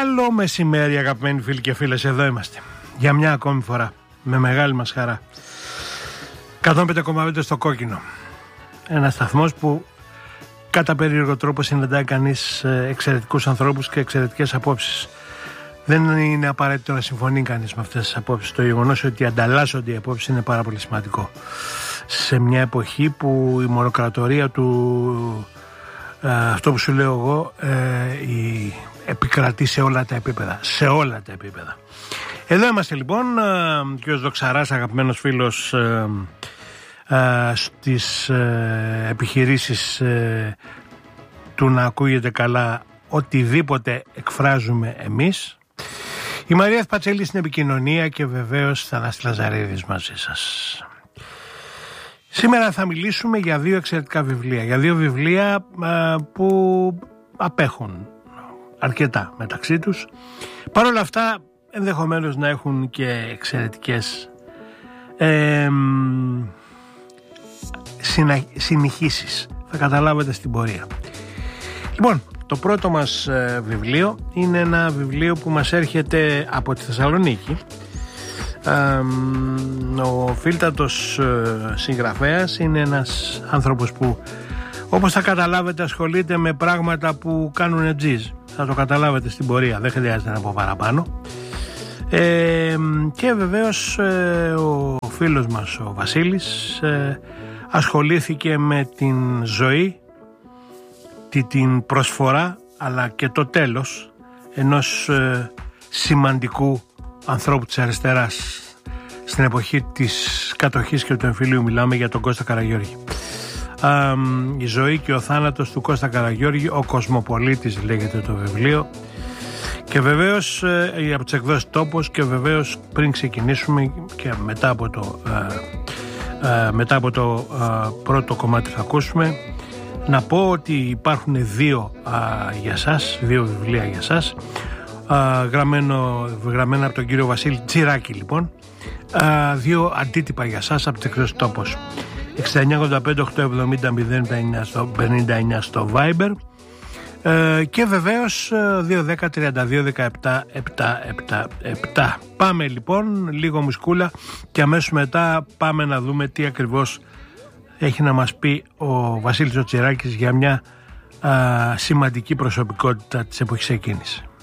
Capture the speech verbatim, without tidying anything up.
Καλό μεσημέρι αγαπημένοι φίλοι και φίλες, εδώ είμαστε για μια ακόμη φορά με μεγάλη μας χαρά. εκατόν πέντε κόμμα πέντε στο κόκκινο, ένας σταθμός που κατά περίεργο τρόπο συναντάει κανείς εξαιρετικούς ανθρώπους και εξαιρετικές απόψεις. Δεν είναι απαραίτητο να συμφωνεί κανείς με αυτές τις απόψεις. Το γεγονός ότι ανταλλάσσονται οι απόψεις είναι πάρα πολύ σημαντικό σε μια εποχή που η μονοκρατορία του, ε, αυτό που σου λέω εγώ, ε, η, επικρατεί σε όλα τα επίπεδα. Σε όλα τα επίπεδα. Εδώ είμαστε λοιπόν, ε, κ. Δοξαράς, αγαπημένος φίλος, ε, ε, στις ε, επιχειρήσεις ε, του να ακούγεται καλά οτιδήποτε εκφράζουμε εμείς. Η Μαρία Πατσέλη στην επικοινωνία και βεβαίως Θανάσης Λαζαρίδης μαζί σας. Σήμερα θα μιλήσουμε για δύο εξαιρετικά βιβλία. Για δύο βιβλία α, που απέχουν αρκετά μεταξύ τους. Παρ' όλα αυτά ενδεχομένως να έχουν και εξαιρετικές ε, συνα, συνεχίσεις. Θα καταλάβετε στην πορεία. Λοιπόν, το πρώτο μας ε, βιβλίο είναι ένα βιβλίο που μας έρχεται από τη Θεσσαλονίκη. Ε, ο φίλτατος ε, συγγραφέας είναι ένας άνθρωπος που, όπως θα καταλάβετε, ασχολείται με πράγματα που κάνουν τζιζ. Θα το καταλάβετε στην πορεία, δεν χρειάζεται να πω παραπάνω. Ε, και βεβαίως ε, ο φίλος μας ο Βασίλης ε, ασχολήθηκε με την ζωή, την προσφορά αλλά και το τέλος ενός ε, σημαντικού ανθρώπου της αριστεράς στην εποχή της κατοχής και του εμφυλίου. Μιλάμε για τον Κώστα Καραγιώργη. Α, η ζωή και ο θάνατος του Κώστα Καραγιώργη, ο Κοσμοπολίτης λέγεται το βιβλίο, και βεβαίως ε, από τις εκδόσεις Τόπος. Και βεβαίως πριν ξεκινήσουμε και μετά από το, ε, ε, μετά από το ε, πρώτο κομμάτι θα ακούσουμε, να πω ότι υπάρχουν δύο α, για σας, δύο βιβλία για σας, α, γραμμένο, γραμμένα από τον κύριο Βασίλη Τσιράκη λοιπόν, α, δύο αντίτυπα για σας από τις εκδόσεις Τόπος. εξήντα εννιά ογδόντα πέντε οκτακόσια εβδομήντα μηδέν πενήντα εννιά στο Viber, ε, και βεβαίως δύο δέκα τριάντα δύο δεκαεπτά επτακόσια εβδομήντα επτά. Πάμε λοιπόν λίγο μουσκούλα και αμέσως μετά πάμε να δούμε τι ακριβώς έχει να μας πει ο Βασίλης ο Τσιράκης για μια α, σημαντική προσωπικότητα της εποχής εκείνης.